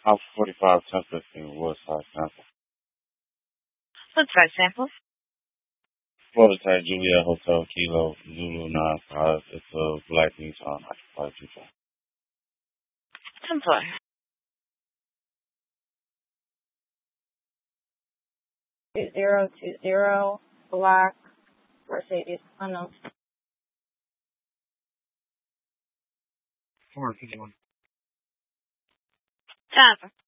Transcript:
Alpha 45 Tempest in Woodside Sample. Woodside Sample. Florida Type Juliet Hotel Kilo Zulu 95. It's a black Nissan occupied 25. Templar. 2020 black Mercedes unknown. 451. Driver.